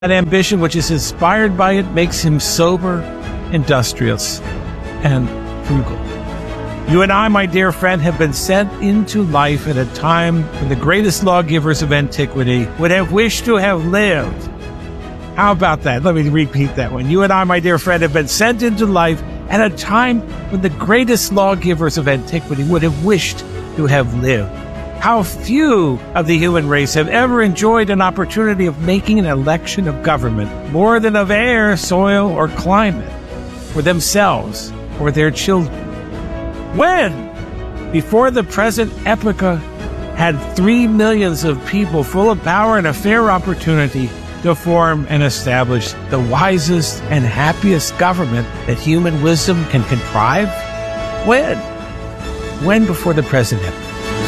ambition which is inspired by it makes him sober, industrious, and frugal. You and I, my dear friend, have been sent into life at a time when the greatest lawgivers of antiquity would have wished to have lived. How about that? Let me repeat that one. You and I, my dear friend, have been sent into life at a time when the greatest lawgivers of antiquity would have wished to have lived. How few of the human race have ever enjoyed an opportunity of making an election of government more than of air, soil, or climate for themselves or their children. When, before the present epocha, had 3 millions of people full of power and a fair opportunity to form and establish the wisest and happiest government that human wisdom can contrive? When? When before the present epoch?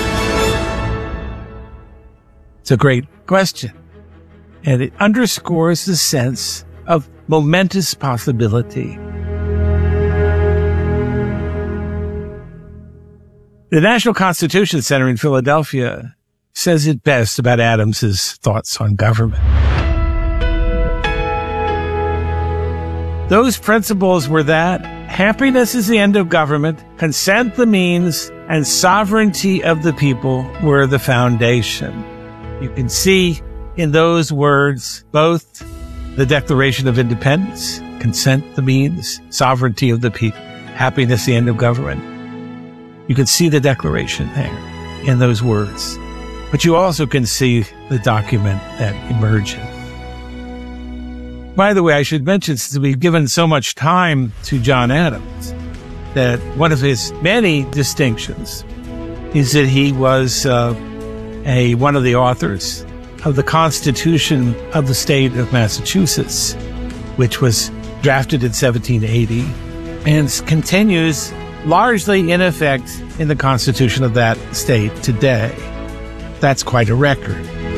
It's a great question, and it underscores the sense of momentous possibility. The National Constitution Center in Philadelphia says it best about Adams's thoughts on government. Those principles were that happiness is the end of government, consent the means, and sovereignty of the people were the foundation. You can see in those words both the Declaration of Independence, consent the means, sovereignty of the people, happiness the end of government. You can see the declaration there in those words. But you also can see the document that emerges. By the way, I should mention, since we've given so much time to John Adams, that one of his many distinctions is that he was one of the authors of the Constitution of the state of Massachusetts, which was drafted in 1780 and continues largely in effect in the Constitution of that state today. That's quite a record.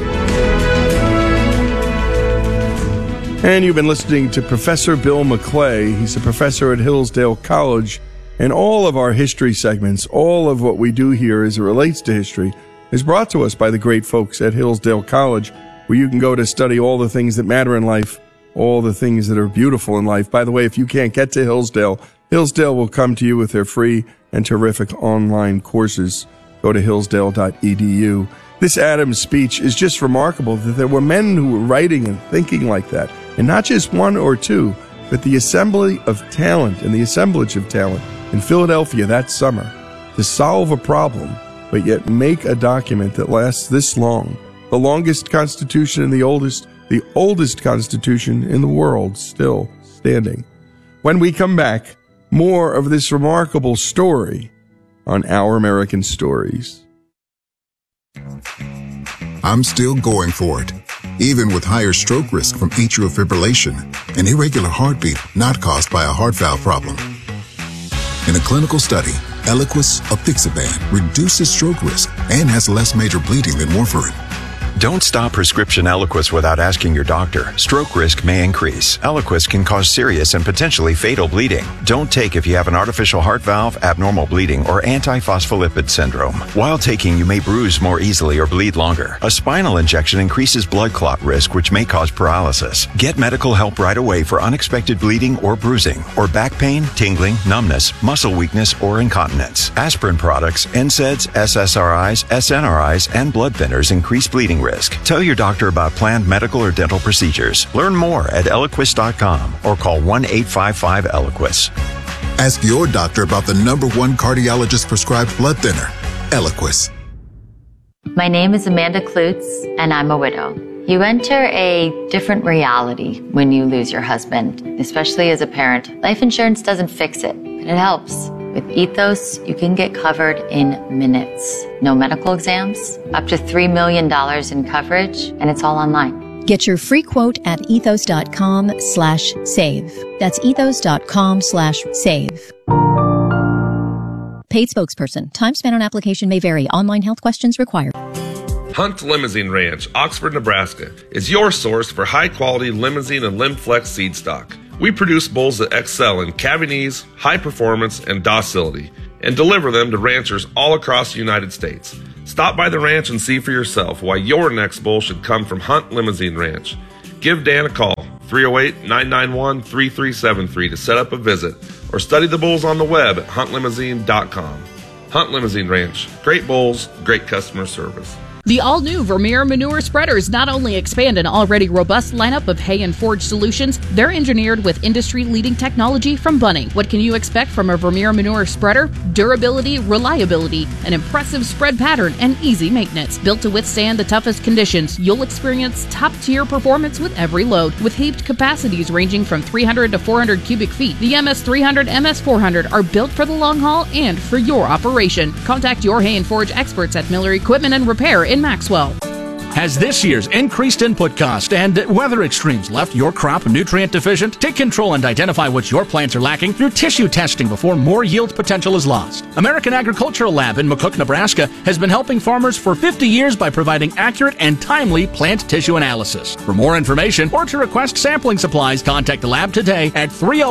And you've been listening to Professor Bill McClay. He's a professor at Hillsdale College. And all of our history segments, all of what we do here as it relates to history, is brought to us by the great folks at Hillsdale College, where you can go to study all the things that matter in life, all the things that are beautiful in life. By the way, if you can't get to Hillsdale, Hillsdale will come to you with their free and terrific online courses. Go to hillsdale.edu. This Adams speech is just remarkable that there were men who were writing and thinking like that, and not just one or two, but the assembly of talent and the assemblage of talent in Philadelphia that summer to solve a problem, but yet make a document that lasts this long. The longest constitution and the oldest constitution in the world still standing. When we come back, more of this remarkable story on Our American Stories. I'm still going for it, even with higher stroke risk from atrial fibrillation, an irregular heartbeat not caused by a heart valve problem. In a clinical study, Eliquis apixaban reduces stroke risk and has less major bleeding than warfarin. Don't stop prescription Eliquis without asking your doctor. Stroke risk may increase. Eliquis can cause serious and potentially fatal bleeding. Don't take if you have an artificial heart valve, abnormal bleeding, or antiphospholipid syndrome. While taking, you may bruise more easily or bleed longer. A spinal injection increases blood clot risk, which may cause paralysis. Get medical help right away for unexpected bleeding or bruising, or back pain, tingling, numbness, muscle weakness, or incontinence. Aspirin products, NSAIDs, SSRIs, SNRIs, and blood thinners increase bleeding risk. Tell your doctor about planned medical or dental procedures. Learn more at Eliquis.com or call 1-855-ELIQUIS. Ask your doctor about the #1 cardiologist prescribed blood thinner, Eliquis. My name is Amanda Klutz, and I'm a widow. You enter a different reality when you lose your husband, especially as a parent. Life insurance doesn't fix it, but it helps. With Ethos, you can get covered in minutes. No medical exams, up to $3 million in coverage, and it's all online. Get your free quote at ethos.com/save. That's ethos.com/save. Paid spokesperson. Time spent on application may vary. Online health questions required. Hunt Limousine Ranch, Oxford, Nebraska, is your source for high-quality limousine and Limflex seed stock. We produce bulls that excel in calving ease, high performance, and docility, and deliver them to ranchers all across the United States. Stop by the ranch and see for yourself why your next bull should come from Hunt Limousine Ranch. Give Dan a call, 308-991-3373 to set up a visit, or study the bulls on the web at huntlimousine.com. Hunt Limousine Ranch. Great bulls, great customer service. The all-new Vermeer manure spreaders not only expand an already robust lineup of hay and forage solutions, they're engineered with industry-leading technology from Bunning. What can you expect from a Vermeer manure spreader? Durability, reliability, an impressive spread pattern, and easy maintenance. Built to withstand the toughest conditions, you'll experience top-tier performance with every load. With heaped capacities ranging from 300 to 400 cubic feet, the MS300, MS400 are built for the long haul and for your operation. Contact your hay and forage experts at Miller Equipment and Repair in Maxwell. Has this year's increased input cost and weather extremes left your crop nutrient deficient? Take control and identify what your plants are lacking through tissue testing before more yield potential is lost. American Agricultural Lab in McCook, Nebraska has been helping farmers for 50 years by providing accurate and timely plant tissue analysis. For more information or to request sampling supplies, contact the lab today at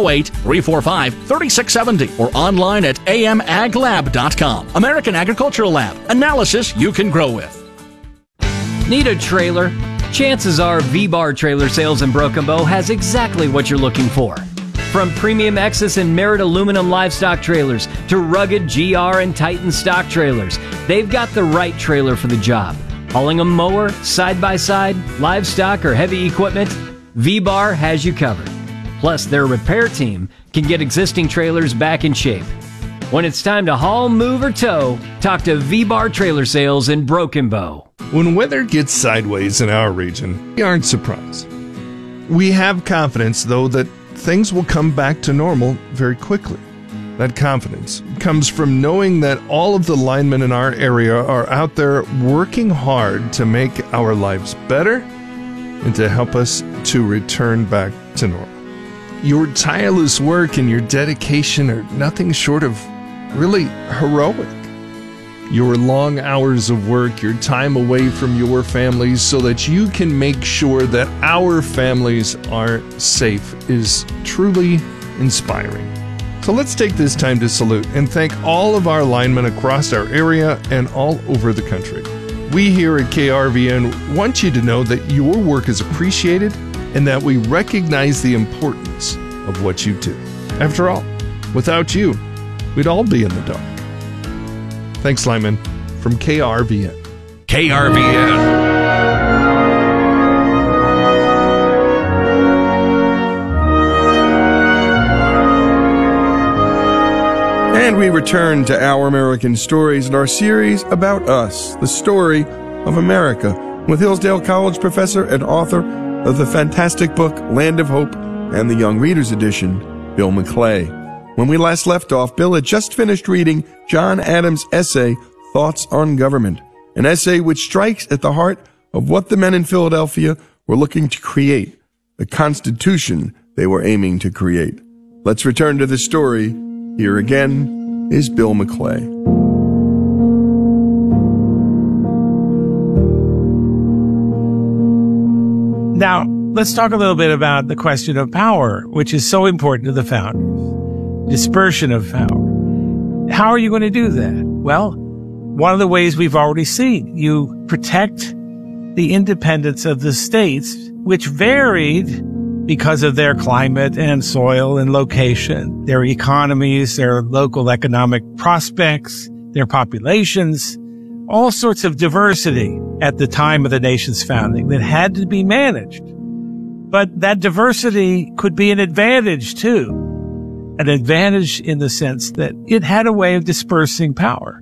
308-345-3670 or online at amaglab.com. American Agricultural Lab. Analysis you can grow with. Need a trailer? Chances are V-Bar Trailer Sales in Broken Bow has exactly what you're looking for. From premium Exus and Merit aluminum livestock trailers to rugged GR and Titan stock trailers, they've got the right trailer for the job. Hauling a mower, side-by-side, livestock, or heavy equipment, V-Bar has you covered. Plus, their repair team can get existing trailers back in shape. When it's time to haul, move, or tow, talk to V-Bar Trailer Sales in Broken Bow. When weather gets sideways in our region, we aren't surprised. We have confidence, though, that things will come back to normal very quickly. That confidence comes from knowing that all of the linemen in our area are out there working hard to make our lives better and to help us to return back to normal. Your tireless work and your dedication are nothing short of really heroic. Your long hours of work, your time away from your families so that you can make sure that our families are safe is truly inspiring. So let's take this time to salute and thank all of our linemen across our area and all over the country. We here at KRVN want you to know that your work is appreciated and that we recognize the importance of what you do. After all, without you, we'd all be in the dark. Thanks, lineman, from KRVN. KRVN. And we return to Our American Stories and our series about us, the story of America, with Hillsdale College professor and author of the fantastic book Land of Hope and the Young Readers Edition, Bill McClay. When we last left off, Bill had just finished reading John Adams' essay, Thoughts on Government, an essay which strikes at the heart of what the men in Philadelphia were looking to create, the Constitution they were aiming to create. Let's return to the story. Here again is Bill McClay. Now, let's talk a little bit about the question of power, which is so important to the founders. Dispersion of power. How are you going to do that? Well, one of the ways we've already seen, you protect the independence of the states, which varied because of their climate and soil and location, their economies, their local economic prospects, their populations, all sorts of diversity at the time of the nation's founding that had to be managed. But that diversity could be an advantage too. An advantage in the sense that it had a way of dispersing power.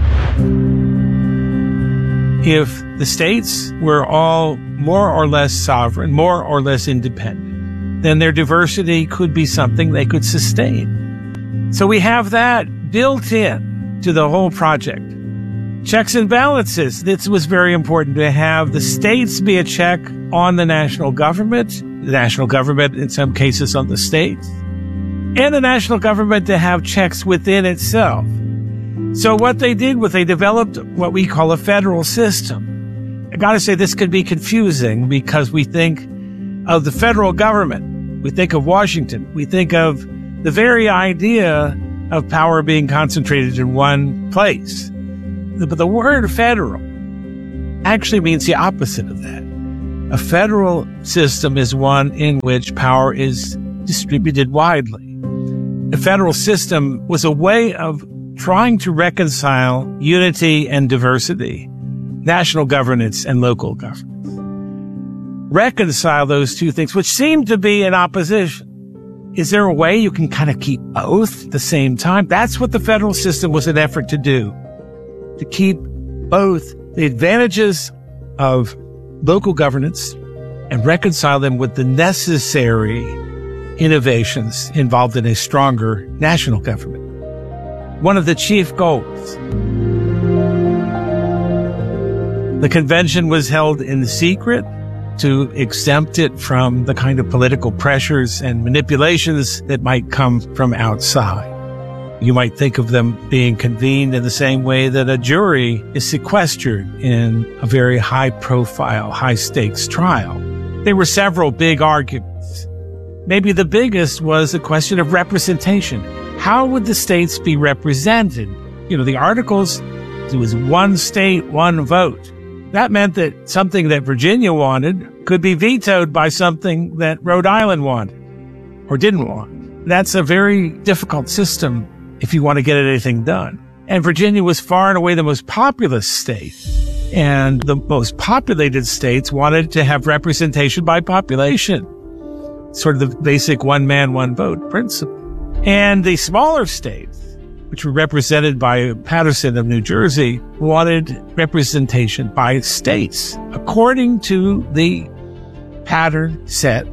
If the states were all more or less sovereign, more or less independent, then their diversity could be something they could sustain. So we have that built in to the whole project. Checks and balances. This was very important to have the states be a check on the national government in some cases on the states, and the national government to have checks within itself. So what they did was they developed what we call a federal system. I gotta say this could be confusing because we think of the federal government, we think of Washington, we think of the very idea of power being concentrated in one place. But the word federal actually means the opposite of that. A federal system is one in which power is distributed widely. The federal system was a way of trying to reconcile unity and diversity, national governance and local governance. Reconcile those two things, which seem to be in opposition. Is there a way you can kind of keep both at the same time? That's what the federal system was an effort to do, to keep both the advantages of local governance and reconcile them with the necessary innovations involved in a stronger national government. One of the chief goals. The convention was held in secret to exempt it from the kind of political pressures and manipulations that might come from outside. You might think of them being convened in the same way that a jury is sequestered in a very high-profile, high-stakes trial. There were several big arguments. Maybe the biggest was the question of representation. How would the states be represented? The Articles, it was one state, one vote. That meant that something that Virginia wanted could be vetoed by something that Rhode Island wanted or didn't want. That's a very difficult system if you want to get anything done. And Virginia was far and away the most populous state. And the most populated states wanted to have representation by population. Sort of the basic one man, one vote principle. And the smaller states, which were represented by Patterson of New Jersey, wanted representation by states according to the pattern set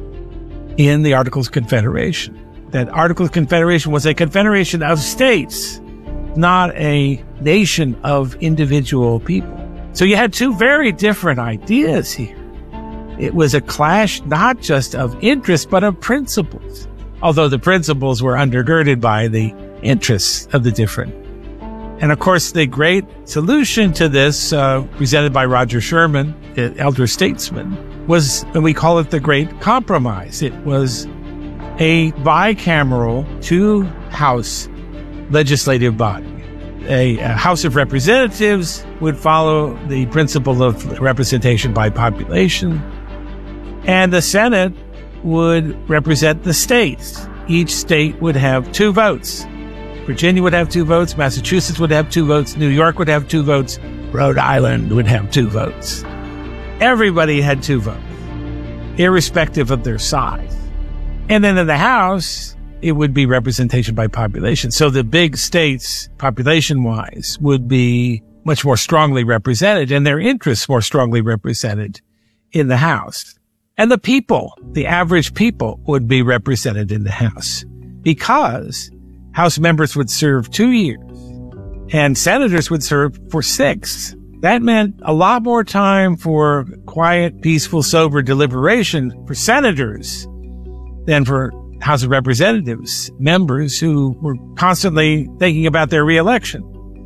in the Articles of Confederation. That Articles of Confederation was a confederation of states, not a nation of individual people. So you had two very different ideas here. It was a clash not just of interest, but of principles, although the principles were undergirded by the interests of the different. And of course, the great solution to this, presented by Roger Sherman, the elder statesman, was, and we call it the Great Compromise. It was a bicameral two-house legislative body. A House of Representatives would follow the principle of representation by population, and the Senate would represent the states. Each state would have 2 votes. Virginia would have 2 votes, Massachusetts would have 2 votes, New York would have 2 votes, Rhode Island would have 2 votes. Everybody had 2 votes, irrespective of their size. And then in the House, it would be representation by population. So the big states, population-wise, would be much more strongly represented and their interests more strongly represented in the House. And the people, the average people, would be represented in the House because House members would serve 2 years and senators would serve for 6. That meant a lot more time for quiet, peaceful, sober deliberation for senators than for House of Representatives members who were constantly thinking about their reelection.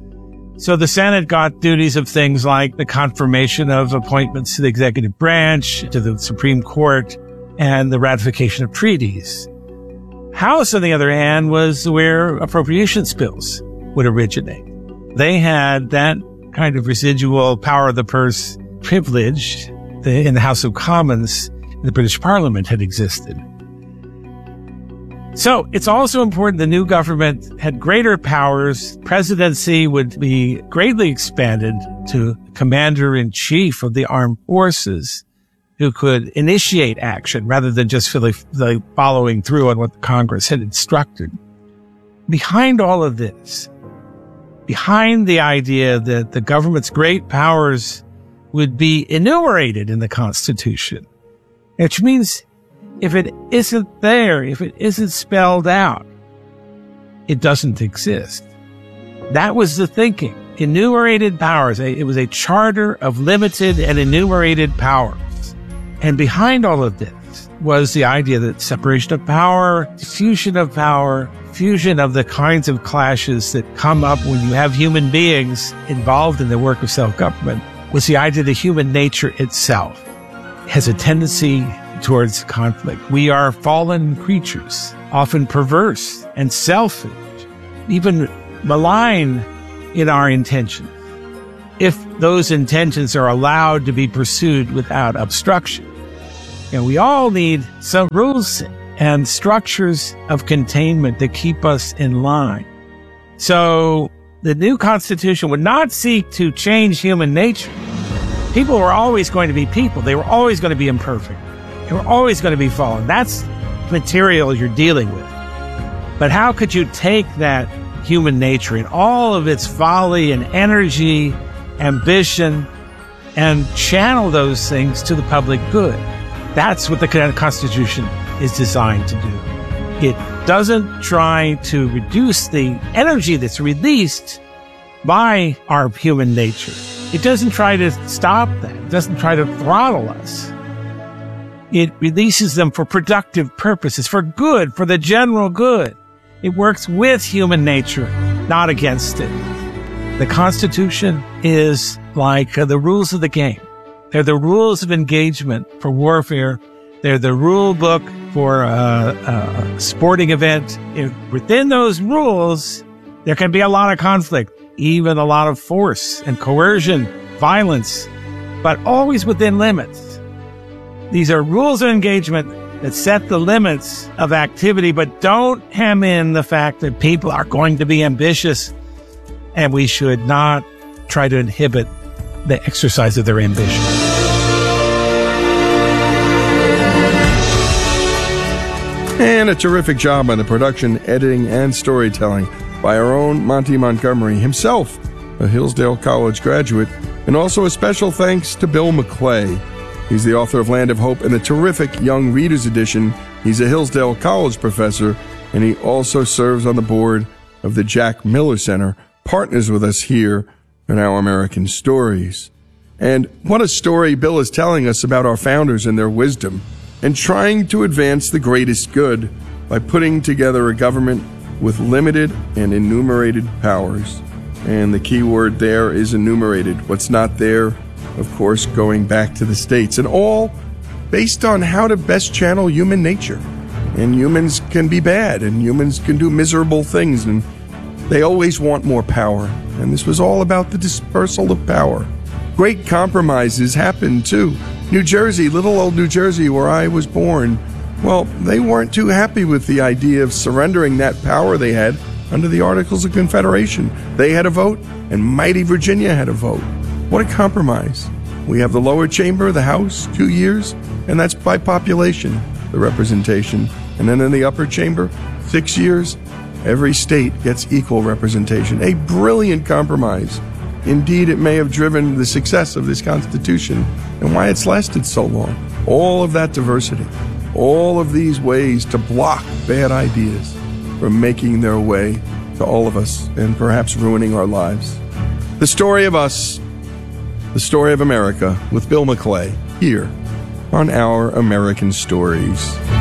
So the Senate got duties of things like the confirmation of appointments to the executive branch, to the Supreme Court, and the ratification of treaties. House, on the other hand, was where appropriations bills would originate. They had that kind of residual power of the purse privilege that in the House of Commons in the British Parliament had existed. So it's also important the new government had greater powers. Presidency would be greatly expanded to commander-in-chief of the armed forces who could initiate action rather than just following through on what the Congress had instructed. Behind all of this, behind the idea that the government's great powers would be enumerated in the Constitution, which means if it isn't there, if it isn't spelled out, it doesn't exist. That was the thinking. Enumerated powers. It was a charter of limited and enumerated powers. And behind all of this was the idea that separation of power, diffusion of power, fusion of the kinds of clashes that come up when you have human beings involved in the work of self-government was the idea that human nature itself has a tendency towards conflict. We are fallen creatures, often perverse and selfish, even malign in our intentions. if those intentions are allowed to be pursued without obstruction. We all need some rules and structures of containment that keep us in line. So the new Constitution would not seek to change human nature. People were always going to be people. They were always going to be imperfect. They were always going to be fallen. That's material you're dealing with. But how could you take that human nature and all of its folly and energy, ambition, and channel those things to the public good? That's what the Constitution is designed to do. It doesn't try to reduce the energy that's released by our human nature. It doesn't try to stop that. It doesn't try to throttle us. It releases them for productive purposes, for good, for the general good. It works with human nature, not against it. The Constitution is like the rules of the game. They're the rules of engagement for warfare. They're the rule book for a sporting event. Within those rules, there can be a lot of conflict, even a lot of force and coercion, violence, but always within limits. These are rules of engagement that set the limits of activity, but don't hem in the fact that people are going to be ambitious, and we should not try to inhibit the exercise of their ambition. And a terrific job on the production, editing, and storytelling by our own Monty Montgomery himself, a Hillsdale College graduate, and also a special thanks to Bill McClay. He's the author of Land of Hope and the terrific Young Readers Edition. He's a Hillsdale College professor, and he also serves on the board of the Jack Miller Center, partners with us here in Our American Stories. And what a story Bill is telling us about our founders and their wisdom, and trying to advance the greatest good by putting together a government with limited and enumerated powers. And the key word there is enumerated. What's not there, of course, going back to the states, and all based on how to best channel human nature. And humans can be bad, and humans can do miserable things, and they always want more power. And this was all about the dispersal of power. Great compromises happened, too. New Jersey, little old New Jersey, where I was born, well, they weren't too happy with the idea of surrendering that power they had under the Articles of Confederation. They had a vote, and mighty Virginia had a vote. What a compromise. We have the lower chamber, the House, 2 years, and that's by population, the representation. And then in the upper chamber, 6 years, every state gets equal representation. A brilliant compromise. Indeed, it may have driven the success of this Constitution and why it's lasted so long. All of that diversity, all of these ways to block bad ideas from making their way to all of us and perhaps ruining our lives. The story of us, the story of America with Bill McClay here on Our American Stories.